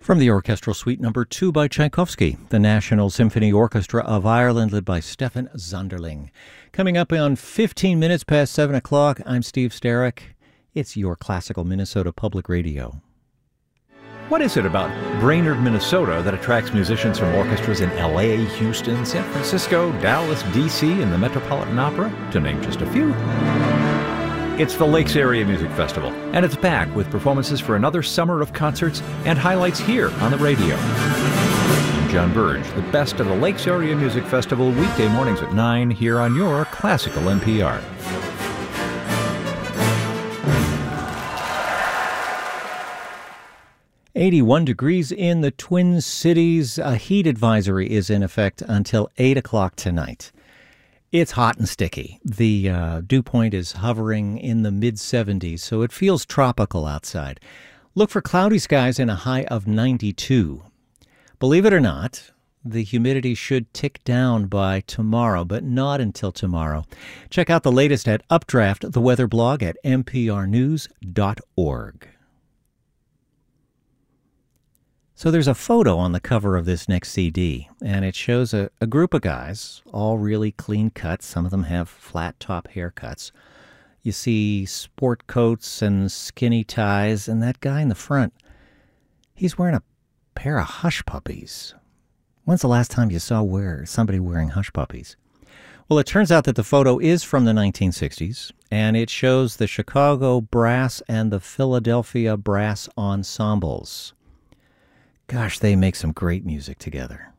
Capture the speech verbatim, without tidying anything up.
From the Orchestral Suite Number two by Tchaikovsky, the National Symphony Orchestra of Ireland, led by Stefan Zonderling. Coming up on fifteen minutes past seven o'clock, I'm Steve Starrick. It's your Classical Minnesota Public Radio. What is it about Brainerd, Minnesota that attracts musicians from orchestras in L A, Houston, San Francisco, Dallas, D C, and the Metropolitan Opera, to name just a few? It's the Lakes Area Music Festival, and it's back with performances for another summer of concerts and highlights here on the radio. I'm John Burge, the best of the Lakes Area Music Festival, weekday mornings at nine here on your Classical N P R. eighty-one degrees in the Twin Cities. A heat advisory is in effect until eight o'clock tonight. It's hot and sticky. The uh, dew point is hovering in the mid seventies, so it feels tropical outside. Look for cloudy skies and a high of ninety-two. Believe it or not, the humidity should tick down by tomorrow, but not until tomorrow. Check out the latest at Updraft, the weather blog at n p r news dot org. So there's a photo on the cover of this next C D, and it shows a, a group of guys, all really clean cut. Some of them have flat top haircuts. You see sport coats and skinny ties, and that guy in the front, he's wearing a pair of hush puppies. When's the last time you saw wear somebody wearing hush puppies? Well, it turns out that the photo is from the nineteen sixties, and it shows the Chicago Brass and the Philadelphia Brass Ensembles. Gosh, they make some great music together.